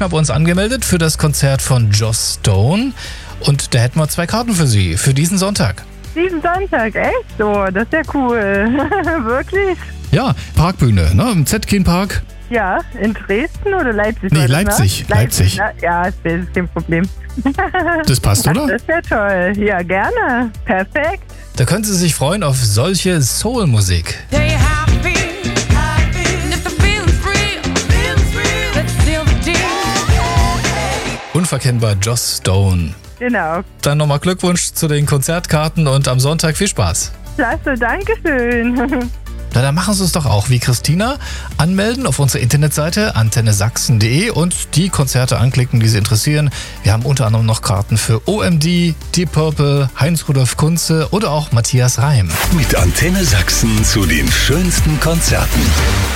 haben wir uns angemeldet für das Konzert von Joss Stone. Und da hätten wir 2 Karten für Sie, für diesen Sonntag. Diesen Sonntag, echt so? Das ist ja cool. Wirklich? Ja, Parkbühne, ne? Im Zetkin-Park. Ja, in Dresden oder Leipzig? Nee, war das, Leipzig. ne? Leipzig. Ne? Ja, das ist kein Problem. Das passt, oder? Das ist ja toll. Ja, gerne. Perfekt. Da können Sie sich freuen auf solche Soul-Musik. Unverkennbar Joss Stone. Genau. Dann nochmal Glückwunsch zu den Konzertkarten und am Sonntag viel Spaß. Klasse, Dankeschön. Na, dann machen Sie es doch auch wie Christina. Anmelden auf unserer Internetseite antennesachsen.de und die Konzerte anklicken, die Sie interessieren. Wir haben unter anderem noch Karten für OMD, Deep Purple, Heinz-Rudolf Kunze oder auch Matthias Reim. Mit Antenne Sachsen zu den schönsten Konzerten.